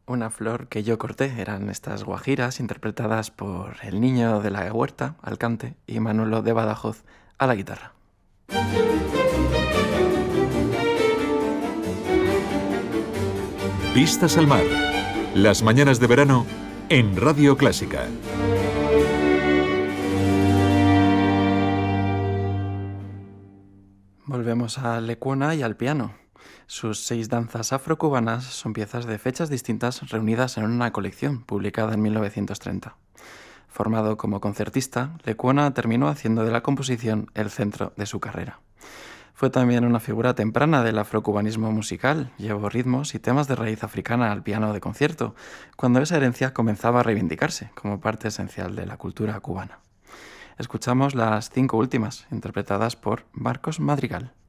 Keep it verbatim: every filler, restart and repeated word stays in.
Una flor que yo corté eran estas guajiras interpretadas por el niño de la huerta al cante y Manuelo de Badajoz a la guitarra. Vistas al mar. Las mañanas de verano en Radio Clásica. Volvemos a Lecuona y al piano. Sus seis danzas afrocubanas son piezas de fechas distintas reunidas en una colección publicada en mil novecientos treinta. Formado como concertista, Lecuona terminó haciendo de la composición el centro de su carrera. Fue también una figura temprana del afrocubanismo musical, llevó ritmos y temas de raíz africana al piano de concierto, cuando esa herencia comenzaba a reivindicarse como parte esencial de la cultura cubana. Escuchamos las cinco últimas, interpretadas por Marcos Madrigal.